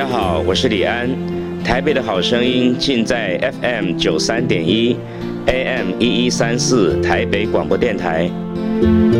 家好，我是李安。台北的好声音尽在 FM 93.1 AM 1134台北广播电台。